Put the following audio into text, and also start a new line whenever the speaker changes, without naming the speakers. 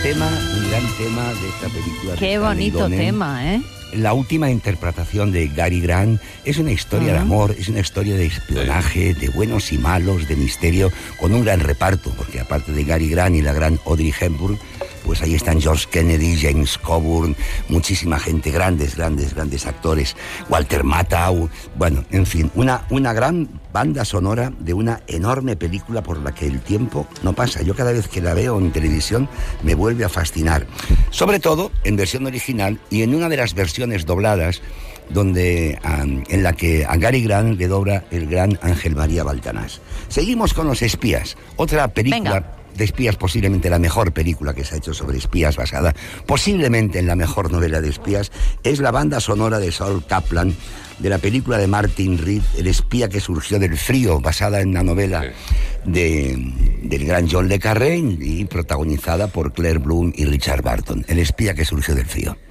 gran tema de esta película.
Qué bonito tema, ¿eh?
La última interpretación de Cary Grant es una historia de amor, es una historia de espionaje, de buenos y malos, de misterio, con un gran reparto, porque aparte de Cary Grant y la gran Audrey Hepburn, pues ahí están George Kennedy, James Coburn, muchísima gente, grandes actores, Walter Matthau, bueno, en fin, una gran banda sonora de una enorme película por la que el tiempo no pasa. Yo cada vez que la veo en televisión me vuelve a fascinar, sobre todo en versión original y en una de las versiones dobladas en la que a Cary Grant le dobla el gran Ángel María Baltanás. Seguimos con Los espías, otra película...
Venga.
De espías, posiblemente la mejor película que se ha hecho sobre espías, basada posiblemente en la mejor novela de espías, es la banda sonora de Saul Kaplan, de la película de Martin Reed, El espía que surgió del frío, basada en la novela del gran John le Carré y protagonizada por Claire Bloom y Richard Burton. El espía que surgió del frío.